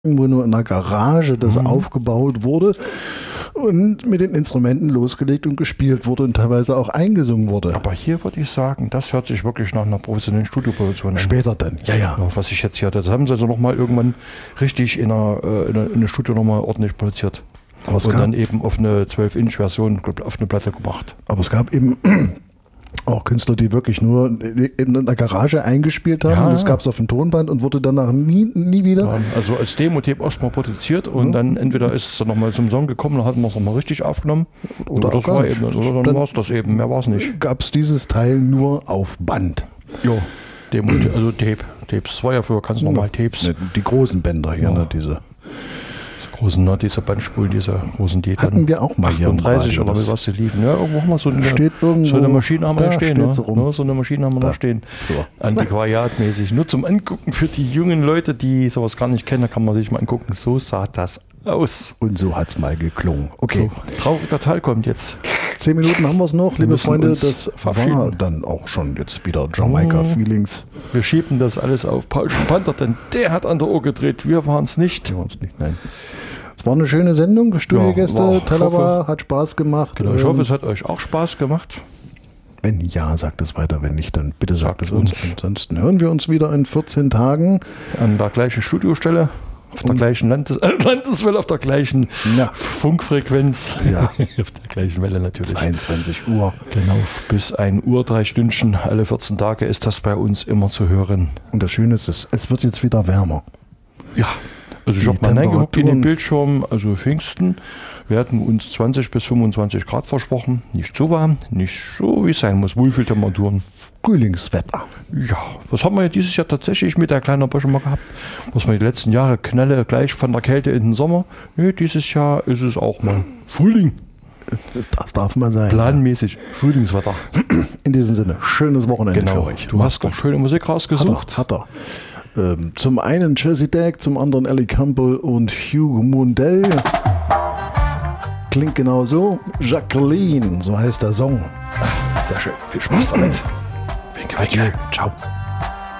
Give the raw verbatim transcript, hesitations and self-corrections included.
wo nur in der Garage das Mhm. aufgebaut wurde und mit den Instrumenten losgelegt und gespielt wurde und teilweise auch eingesungen wurde. Aber hier würde ich sagen, das hört sich wirklich nach einer professionellen Studioproduktion an. Später dann, ja, ja. Ja, was ich jetzt hier hatte, das haben sie also nochmal irgendwann richtig in einer, äh, in einer, in einer Studio nochmal ordentlich produziert. Aber es Und gab- dann eben auf eine zwölf Inch Version auf eine Platte gebracht. Aber es gab eben auch Künstler, die wirklich nur in der Garage eingespielt haben. Ja, und das ja. gab es auf dem Tonband und wurde danach nie, nie wieder. Ja, also als Demo-Tape erstmal produziert und Ja. dann entweder ist es dann nochmal zum Song gekommen, dann hatten wir es nochmal richtig aufgenommen. Oder Oder, auch das gar war nicht. eben, oder dann Dann- war es das eben, mehr war es nicht. Gab es dieses Teil nur auf Band. Ja, Demo, also Tape, Tapes. Das war ja früher ganz normal Tapes. Ne, die großen Bänder hier, Ja. ne, diese. Diese großen, ne, diese Bandspulen, diese großen, die Hatten wir auch mal hier im achtunddreißig Radio, oder das- wie was die liefen. Ja, irgendwo haben wir so eine, Steht irgendwo, so eine Maschine haben wir da da stehen. steht Ne? sie rum. Ja, so eine Maschine haben wir Da. da stehen. So. Antiquariatmäßig. Nur zum Angucken für die jungen Leute, die sowas gar nicht kennen, da kann man sich mal angucken. So sah das aus. Und so hat es mal geklungen. Okay, So, trauriger Teil kommt jetzt. zehn Minuten haben wir es noch, liebe müssen Freunde. uns Das war verabschieden. dann auch schon jetzt wieder Jamaika-Feelings. Wir schieben das alles auf Paul Panther, denn der hat an der Uhr gedreht. Wir waren es nicht. Wir waren's nicht, nein. Es war eine schöne Sendung, Studiogäste, Ja, war- Talaba, hat Spaß gemacht. Genau, ich Ähm, hoffe, es hat euch auch Spaß gemacht. Wenn ja, sagt es weiter. Wenn nicht, dann bitte sagt, Sagt es uns. uns. Ansonsten hören wir uns wieder in vierzehn Tagen. An der gleichen Studiostelle, auf der gleichen Landes äh, Landeswelle, auf der gleichen Ja. Funkfrequenz. Ja. Auf der gleichen Welle natürlich. zweiundzwanzig Uhr. Genau, bis ein Uhr, drei Stündchen, alle vierzehn Tage ist das bei uns immer zu hören. Und das Schöne ist, es, es wird jetzt wieder wärmer. Ja, also ich Die habe mal reingeguckt in den Temperaturen- Bildschirm, also Pfingsten. Wir hatten uns zwanzig bis fünfundzwanzig Grad versprochen. Nicht so warm, nicht so wie es sein muss. Wohlfühltemperaturen. Frühlingswetter. Ja, was haben wir dieses Jahr tatsächlich mit der kleinen Böschung mal gehabt? Was wir die letzten Jahre knalle gleich von der Kälte in den Sommer. Nee, dieses Jahr ist es auch mal Frühling. Das, das darf mal sein. Planmäßig Frühlingswetter. In diesem Sinne, schönes Wochenende Genau. für euch. Du hast doch schöne Musik Hat er, rausgesucht. hat er. Ähm, zum einen Jesse Dag, zum anderen Ellie Campbell und Hugh Mundell. Klingt genau so. Jacqueline, so heißt der Song. Sehr schön. Viel Spaß damit. Winke, winke. Ciao.